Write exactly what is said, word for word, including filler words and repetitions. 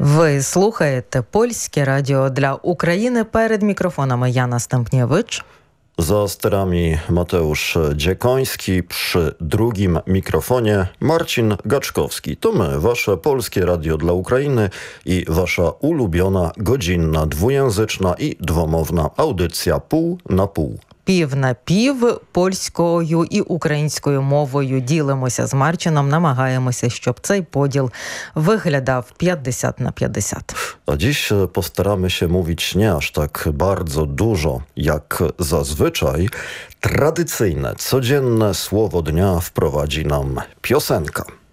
Ви слухаєте Польське радіо для України. Перед мікрофонами Jana Stępniewicz. Za sterami Mateusz Dziekoński, przy drugim mikrofonie Marcin Gaczkowski. To my, wasze Polskie Radio dla Ukrainy i wasza ulubiona, godzinna, dwujęzyczna i dwomowna audycja pół na pół. Пів на пів польською і українською мовою ділимося з Марчином, намагаємося, щоб цей поділ виглядав pięćdziesiąt na pięćdziesiąt. A dziś postaramy się mówić nie aż tak bardzo dużo jak zazwyczaj. Tradycyjne, codzienne słowo dnia wprowadzi nam piosenka.